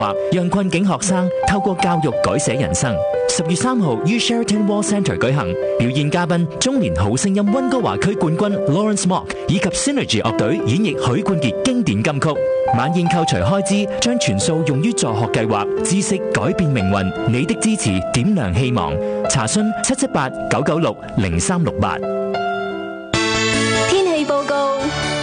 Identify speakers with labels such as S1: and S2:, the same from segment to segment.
S1: 讓困境學生透過教育改寫人生。10月3號於 Sheraton World Centre 舉行，表演嘉賓中年好聲音溫哥華區冠軍 Lawrence Mok 以及 Synergy 樂隊演繹許冠傑經典金曲。晚宴扣除開支，將全數用於助學計劃，知識改變命運，你的支持點亮希望。查詢778-996-0368。
S2: 天氣報告。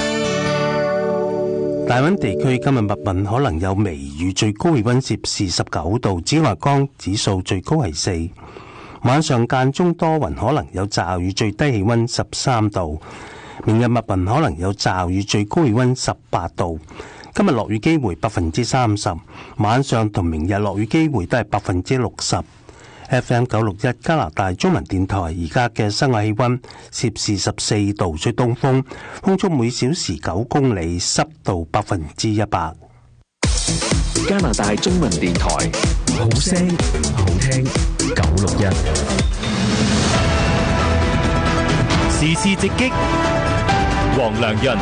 S3: 大溫地區今日密雲可能有微雨，最高氣溫攝氏19度，紫外光指數最高係4。晚上間中多雲，可能有驟雨，最低氣溫13度。明日密雲可能有驟雨，最高氣溫18度。今日落雨機會30%，晚上同明日落雨機會都係60%。FM 961加拿大中文電台而家嘅室外氣溫攝氏14度，吹東風，風速每小時9公里，濕度100%。
S4: 加拿大中文電台，好聲好聽961。
S1: 時事直擊，黃良潤。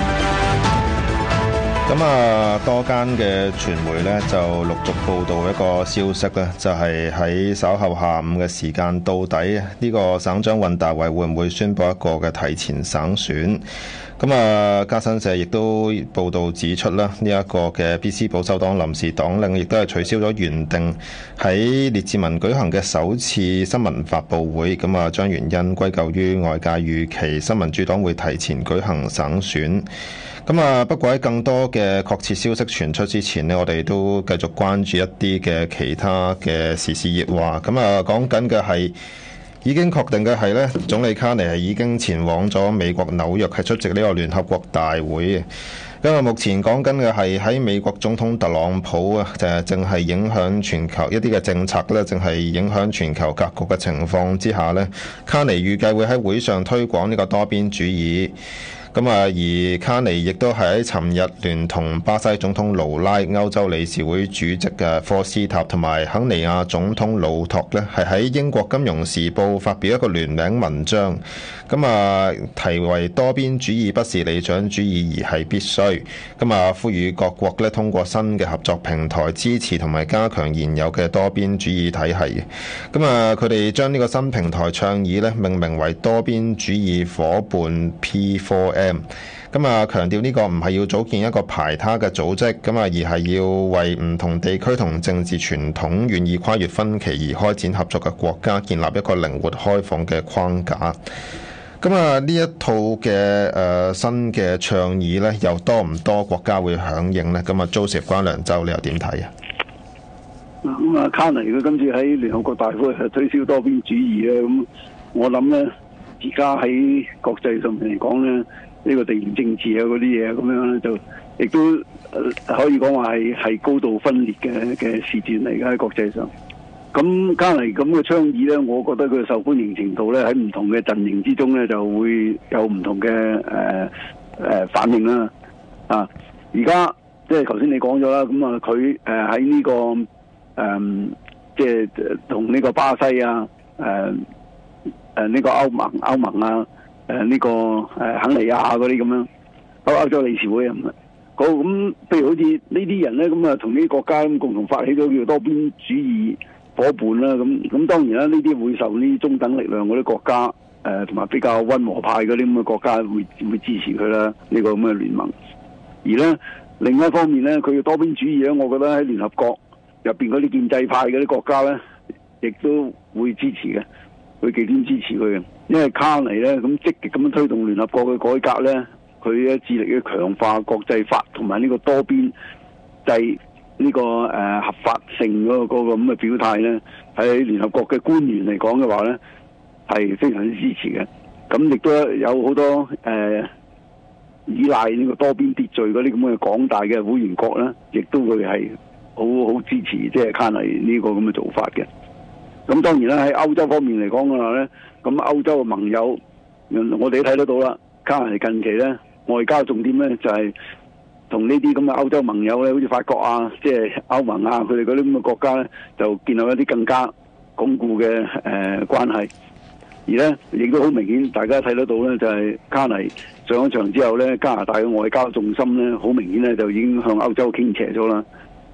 S5: 多間嘅傳媒呢就陸續報道一個消息呢，就係喺稍後下午嘅時間，到底呢個省長尹達偉會唔會宣布一個嘅提前省選？加新社亦都報道指出啦，呢一個嘅 BC 保守黨臨時黨領亦都係取消咗原定喺列治文舉行嘅首次新聞發佈會，將原因歸咎於外界預期新民主黨會提前舉行省選。不過喺更多嘅確切消息傳出之前呢，我哋都繼續關注一啲嘅其他嘅時事熱話。講緊嘅係已經確定嘅係呢，總理卡尼係已經前往咗美國紐約，係出席呢個聯合國大會嘅。目前講緊嘅係喺美國總統特朗普就正係影響全球一啲嘅政策呢，正係影響全球格局嘅情況之下呢，卡尼預計會喺會上推廣呢個多邊主義。而卡尼亦都係喺尋日聯同巴西總統盧拉、歐洲理事會主席嘅科斯塔同埋肯尼亞總統魯托呢，係喺英國金融時報發表一個聯名文章，題為多邊主義不是理想主義而係必須，呼籲各國呢通過新嘅合作平台支持同埋加強現有嘅多邊主義體系。佢哋將呢個新平台倡議呢命名為多邊主義夥伴 P4M。強調呢個唔係要組建一個排他嘅組織，而係要為唔同地區同政治傳統願意跨越分歧而開展合作嘅國家建立一個靈活開放嘅框架。呢一套嘅新嘅倡議呢，又多唔多國家會響應呢？Joseph 關良洲，你又點睇啊？
S6: 卡尼佢今次喺聯合國大會係推銷多邊主義咧，我諗呢，而家喺國際上面嚟講呢，呢個地緣政治啊嗰啲嘢咁樣咧，就亦都可以講話係高度分裂嘅時段嚟嘅喺國際上。咁加尼咁嘅倡議咧，我覺得佢受歡迎程度咧喺唔同嘅陣營之中咧就會有唔同嘅反應啦。而家即係頭先你講咗啦，咁佢喺呢個即係同呢個巴西啊，呢個歐盟啊。呢個肯尼亞嗰啲咁樣，歐洲理事會咁，譬如好似呢啲人咧，同呢啲國家共同發起咗叫多邊主義夥伴啦，咁當然啦，呢啲會受呢啲中等力量嗰啲國家，同埋比較溫和派嗰啲咁嘅國家會支持佢啦，呢個咁嘅聯盟。而咧另一方面咧，佢嘅多邊主義咧，我覺得喺聯合國入邊嗰啲建制派嗰啲國家咧，亦都會支持嘅，會極端支持佢嘅。因為卡尼咧咁積極咁樣推動聯合國嘅改革咧，佢咧致力於強化國際法同埋呢個多邊制呢個合法性嗰個咁嘅表態咧，喺聯合國嘅官員嚟講嘅話咧，係非常之支持嘅。咁亦都有好多依賴呢個多邊秩序嗰啲咁嘅廣大嘅會員國咧，亦都會係好支持即係卡尼呢個咁嘅做法嘅。咁當然啦，喺歐洲方面嚟講嘅話咧，咁歐洲嘅盟友，我哋都睇得到啦。卡尼近期咧外交重點咧就係同呢啲咁嘅歐洲盟友咧，好似法國啊，即係歐盟啊，佢哋嗰啲咁嘅國家咧，就建立一啲更加鞏固嘅關係。而咧亦都好明顯，大家睇得到咧，就係卡尼上咗場之後咧，加拿大嘅外交重心咧，好明顯咧就已經向歐洲傾斜咗啦。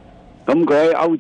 S6: 咁佢喺歐